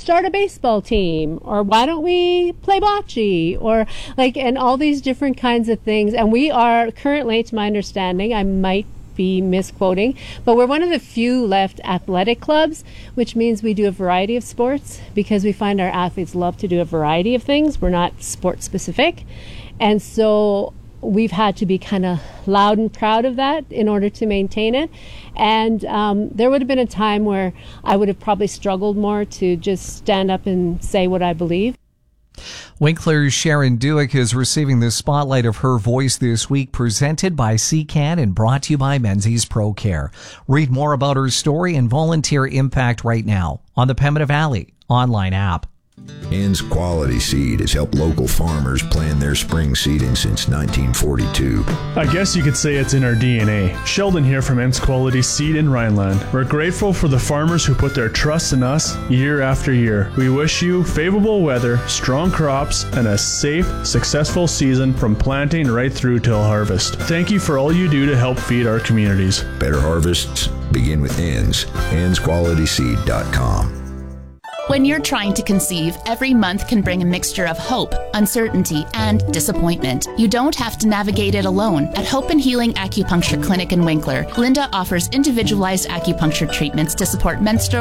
start a baseball team, or why don't we play bocce, or and all these different kinds of things. And we are currently, to my understanding, I might be misquoting, but we're one of the few left athletic clubs, which means we do a variety of sports, because we find our athletes love to do a variety of things. We're not sport specific. And so we've had to be kind of loud and proud of that in order to maintain it. And there would have been a time where I would have probably struggled more to just stand up and say what I believe. Winkler's Sharon Duick is receiving the spotlight of her voice this week, presented by CCAN and brought to you by Menzies Pro Care. Read more about her story and volunteer impact right now on the Pembina Valley online app. Ann's Quality Seed has helped local farmers plan their spring seeding since 1942. I guess you could say it's in our DNA. Sheldon here from Ann's Quality Seed in Rhineland. We're grateful for the farmers who put their trust in us year after year. We wish you favorable weather, strong crops, and a safe, successful season from planting right through till harvest. Thank you for all you do to help feed our communities. Better harvests begin with Ann's. Ann'sQualitySeed.com. When you're trying to conceive, every month can bring a mixture of hope, uncertainty, and disappointment. You don't have to navigate it alone. At Hope and Healing Acupuncture Clinic in Winkler, Linda offers individualized acupuncture treatments to support menstrual